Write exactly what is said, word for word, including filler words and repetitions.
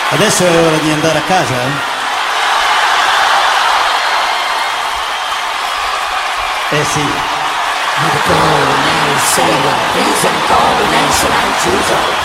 Adesso è ora di andare a casa? Eh sì. Medical name, say what reason, combination, and choose